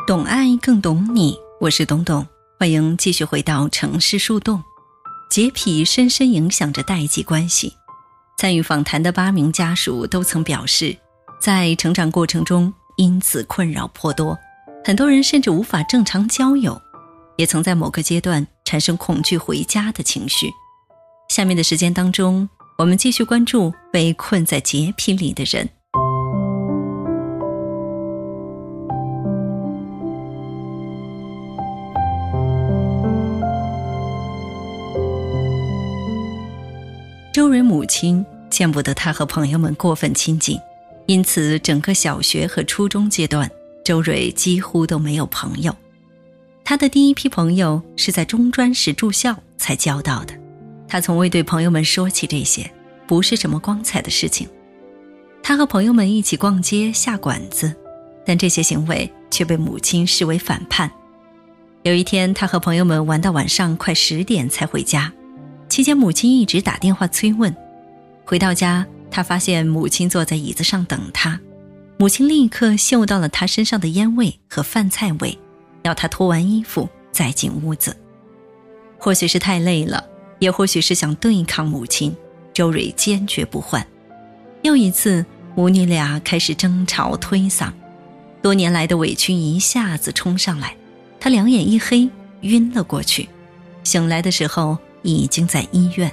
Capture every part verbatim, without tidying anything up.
懂爱更懂你，我是董董，欢迎继续回到城市树洞。洁癖深深影响着代际关系。参与访谈的八名家属都曾表示，在成长过程中因此困扰颇多，很多人甚至无法正常交友，也曾在某个阶段产生恐惧回家的情绪。下面的时间当中，我们继续关注被困在洁癖里的人。周蕊母亲见不得她和朋友们过分亲近，因此整个小学和初中阶段，周蕊几乎都没有朋友。她的第一批朋友是在中专时住校才交到的，她从未对朋友们说起这些，不是什么光彩的事情。她和朋友们一起逛街下馆子，但这些行为却被母亲视为反叛。有一天，她和朋友们玩到晚上快十点才回家，期间母亲一直打电话催问。回到家，他发现母亲坐在椅子上等他，母亲立刻嗅到了他身上的烟味和饭菜味，要他脱完衣服再进屋子。或许是太累了，也或许是想对抗母亲，周蕊坚决不换。又一次，母女俩开始争吵推搡，多年来的委屈一下子冲上来，她两眼一黑，晕了过去。醒来的时候已经在医院。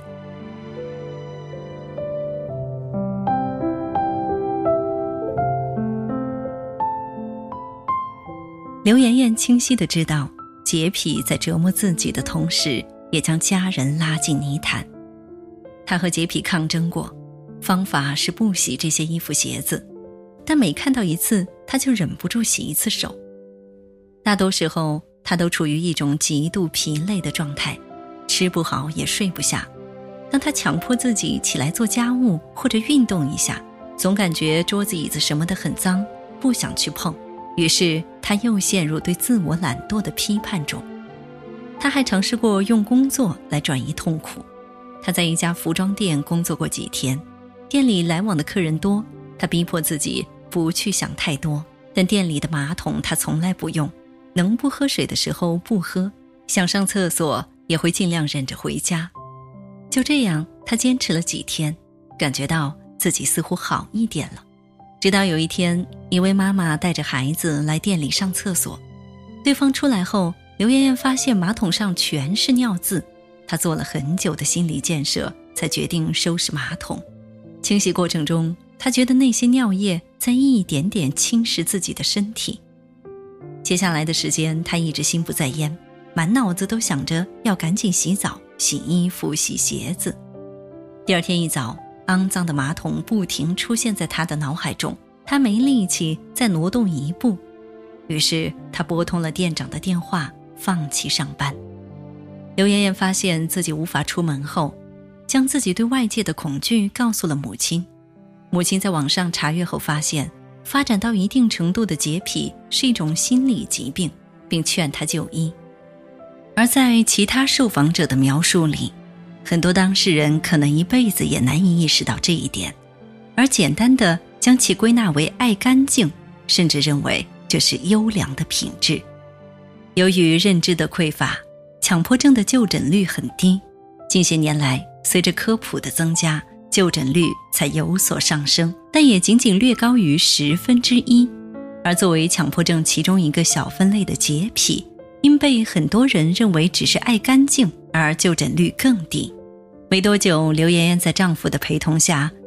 刘妍妍清晰地知道，洁癖在折磨自己的同时，也将家人拉进泥潭。她和洁癖抗争过，方法是不洗这些衣服鞋子，但每看到一次，她就忍不住洗一次手。大多时候，她都处于一种极度疲累的状态，吃不好也睡不下。当她强迫自己起来做家务或者运动一下，总感觉桌子椅子什么的很脏，不想去碰，于是她又陷入对自我懒惰的批判中。她还尝试过用工作来转移痛苦。她在一家服装店工作过几天，店里来往的客人多，她逼迫自己不去想太多，但店里的马桶她从来不用，能不喝水的时候不喝，想上厕所也会尽量忍着回家。就这样，她坚持了几天，感觉到自己似乎好一点了。直到有一天，一位妈妈带着孩子来店里上厕所，对方出来后，刘妍妍发现马桶上全是尿渍。她做了很久的心理建设，才决定收拾马桶。清洗过程中，她觉得那些尿液在一点点侵蚀自己的身体。接下来的时间，她一直心不在焉，满脑子都想着要赶紧洗澡、洗衣服、洗鞋子。第二天一早，肮脏的马桶不停出现在她的脑海中，她没力气再挪动一步，于是她拨通了店长的电话，放弃上班。刘妍妍发现自己无法出门后，将自己对外界的恐惧告诉了母亲。母亲在网上查阅后发现，发展到一定程度的洁癖是一种心理疾病，并劝她就医。而在其他受访者的描述里，很多当事人可能一辈子也难以意识到这一点，而简单的将其归纳为爱干净，甚至认为这是优良的品质。由于认知的匮乏，强迫症的就诊率很低，近些年来随着科普的增加，就诊率才有所上升，但也仅仅略高于十分之一。而作为强迫症其中一个小分类的洁癖，因被很多人认为只是爱干净，而就诊率更低。没多久，刘妍妍在丈夫的陪同下